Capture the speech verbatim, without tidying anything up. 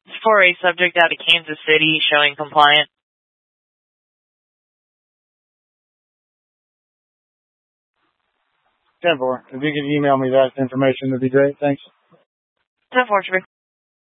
For a subject out of Kansas City showing compliant. ten four. If you could email me that information, that'd be great. Thanks. ten four,